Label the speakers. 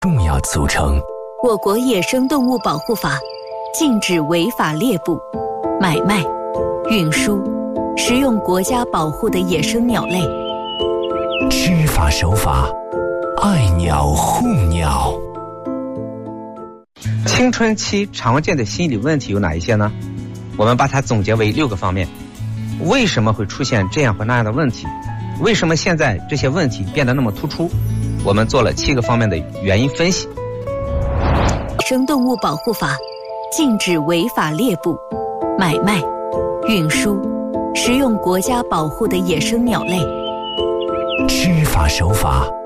Speaker 1: 重要组成。
Speaker 2: 我国野生动物保护法禁止违法猎捕、买卖、运输、食用国家保护的野生鸟类。
Speaker 1: 知法守法，爱鸟护鸟。
Speaker 3: 青春期常见的心理问题有哪一些呢？我们把它总结为6个方面。为什么会出现这样或那样的问题？为什么现在这些问题变得那么突出？我们做了7个方面的原因分析。
Speaker 2: 野生动物保护法禁止违法猎捕、买卖、运输、食用国家保护的野生鸟类。
Speaker 1: 知法守法，